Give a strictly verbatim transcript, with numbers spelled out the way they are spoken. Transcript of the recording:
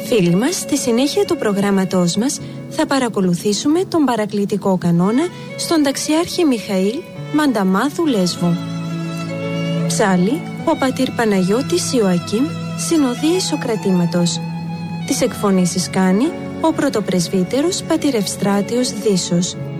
Φίλοι μας, στη συνέχεια του προγράμματός μας θα παρακολουθήσουμε τον παρακλητικό κανόνα στον ταξιάρχη Μιχαήλ Μανταμάθου Λέσβου. Ψάλλει ο πατήρ Παναγιώτης Ιωακήμ, συνοδείε Σοκρατήματος. Τις εκφωνήσεις κάνει ο πρωτοπρεσβύτερος πατήρ Ευστράτιος Δήσος.